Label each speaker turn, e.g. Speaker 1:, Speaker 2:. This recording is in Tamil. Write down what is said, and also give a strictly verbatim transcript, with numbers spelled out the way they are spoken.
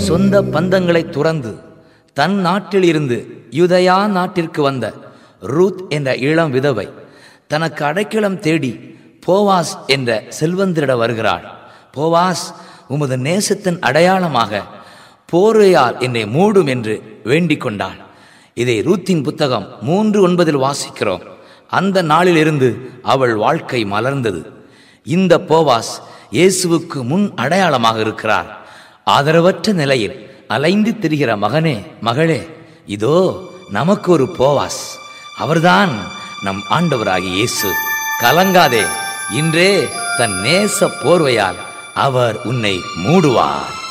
Speaker 1: சொந்த பந்தங்களை துறந்து தன் நாட்டில் இருந்து யூதயா நாட்டிற்கு வந்த ரூத் என்ற இளம் விதவை தனக்கு அடைக்கலம் தேடி போவாஸ் என்ற செல்வந்தரிட வருகிறாள். போவாஸ், உமது நேசத்தின் அடையாளமாக போரையால் என்னை மூடும் என்று வேண்டிக் கொண்டாள். இதை ரூத்தின் புத்தகம் மூன்று ஒன்பதில் வாசிக்கிறோம். அந்த நாளிலிருந்து அவள் வாழ்க்கை மலர்ந்தது. இந்த போவாஸ் இயேசுவுக்கு முன் அடையாளமாக இருக்கிறார். ஆதரவற்ற நிலையில் அலைந்து திரிகிற மகனே, மகளே, இதோ நமக்கு ஒரு போவாஸ். அவர்தான் நம் ஆண்டவராகிய இயேசு. கலங்காதே, இன்றே தன் நேச போர்வையால் அவர் உன்னை மூடுவார்.